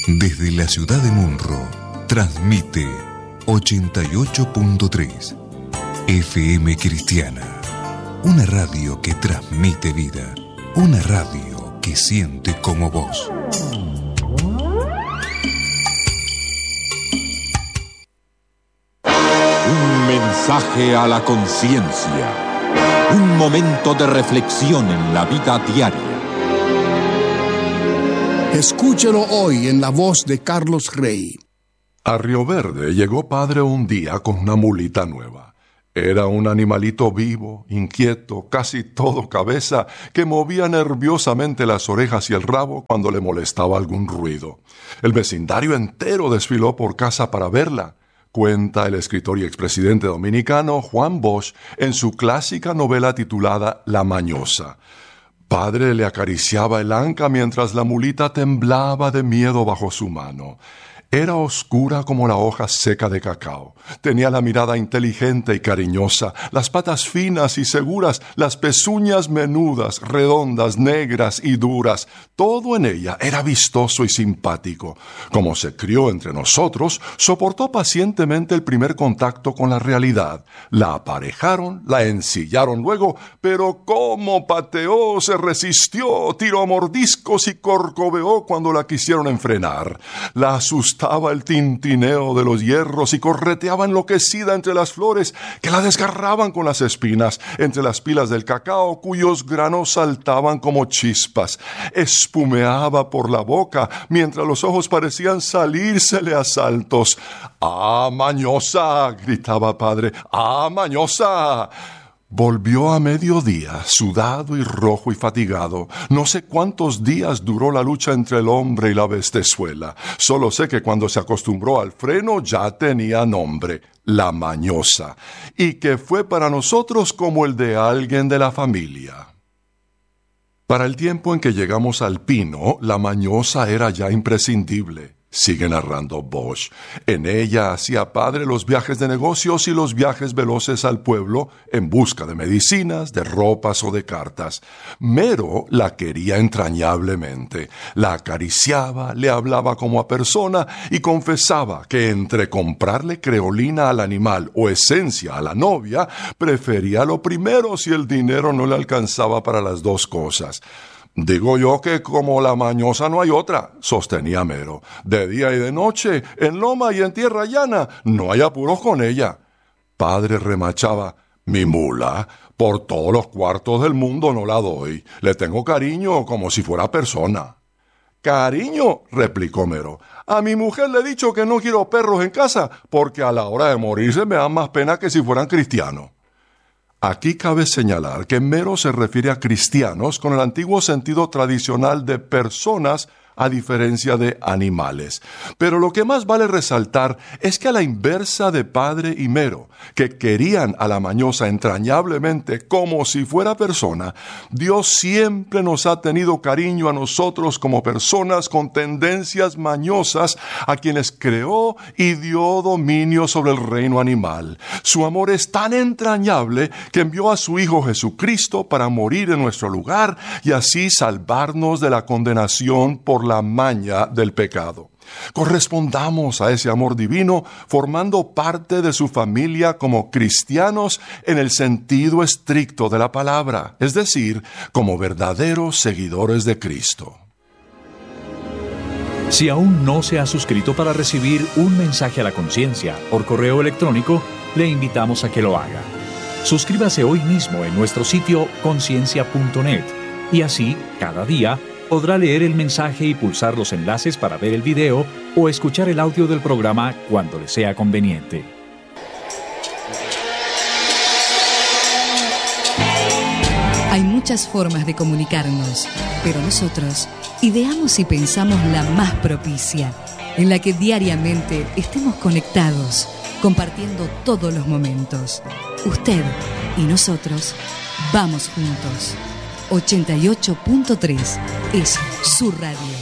Desde la ciudad de Munro, transmite 88.3 FM Cristiana. Una radio que transmite vida. Una radio que siente como vos. Un mensaje a la conciencia. Un momento de reflexión en la vida diaria. Escúchelo hoy en la voz de Carlos Rey. A Río Verde llegó padre un día con una mulita nueva. Era un animalito vivo, inquieto, casi todo cabeza, que movía nerviosamente las orejas y el rabo cuando le molestaba algún ruido. El vecindario entero desfiló por casa para verla. Cuenta el escritor y expresidente dominicano Juan Bosch en su clásica novela titulada La Mañosa. Padre le acariciaba el anca mientras la mulita temblaba de miedo bajo su mano. Era oscura como la hoja seca de cacao. Tenía la mirada inteligente y cariñosa, las patas finas y seguras, las pezuñas menudas, redondas, negras y duras. Todo en ella era vistoso y simpático. Como se crió entre nosotros, soportó pacientemente el primer contacto con la realidad. La aparejaron, la ensillaron luego, pero cómo pateó, se resistió, tiró mordiscos y corcoveó cuando la quisieron enfrenar. La asustaba el tintineo de los hierros y correteaba enloquecida entre las flores que la desgarraban con las espinas, entre las pilas del cacao cuyos granos saltaban como chispas. Espumeaba por la boca mientras los ojos parecían salírsele a saltos. ¡Ah, mañosa!, gritaba padre. ¡Ah, mañosa! Volvió a mediodía, sudado y rojo y fatigado. No sé cuántos días duró la lucha entre el hombre y la bestezuela. Solo sé que cuando se acostumbró al freno ya tenía nombre, La Mañosa, y que fue para nosotros como el de alguien de la familia. Para el tiempo en que llegamos al Pino, La Mañosa era ya imprescindible. Sigue narrando Bosch. En ella hacía padre los viajes de negocios y los viajes veloces al pueblo en busca de medicinas, de ropas o de cartas. Mero la quería entrañablemente. La acariciaba, le hablaba como a persona y confesaba que entre comprarle creolina al animal o esencia a la novia, prefería lo primero si el dinero no le alcanzaba para las dos cosas. Digo yo que como La Mañosa no hay otra, sostenía Mero. De día y de noche, en loma y en tierra llana, no hay apuros con ella. Padre remachaba, mi mula, por todos los cuartos del mundo no la doy. Le tengo cariño como si fuera persona. Cariño, replicó Mero. A mi mujer le he dicho que no quiero perros en casa, porque a la hora de morirse me dan más pena que si fueran cristianos. Aquí cabe señalar que Mero se refiere a cristianos con el antiguo sentido tradicional de personas a diferencia de animales. Pero lo que más vale resaltar es que a la inversa de Padre y Mero, que querían a La Mañosa entrañablemente como si fuera persona, Dios siempre nos ha tenido cariño a nosotros como personas con tendencias mañosas a quienes creó y dio dominio sobre el reino animal. Su amor es tan entrañable que envió a su Hijo Jesucristo para morir en nuestro lugar y así salvarnos de la condenación por la maña del pecado. Correspondamos a ese amor divino formando parte de su familia como cristianos en el sentido estricto de la palabra, es decir, como verdaderos seguidores de Cristo. Si aún no se ha suscrito para recibir un mensaje a la conciencia por correo electrónico, le invitamos a que lo haga. Suscríbase hoy mismo en nuestro sitio conciencia.net y así, cada día, podrá leer el mensaje y pulsar los enlaces para ver el video o escuchar el audio del programa cuando le sea conveniente. Hay muchas formas de comunicarnos, pero nosotros ideamos y pensamos la más propicia, en la que diariamente estemos conectados, compartiendo todos los momentos. Usted y nosotros vamos juntos. 88.3 es su radio.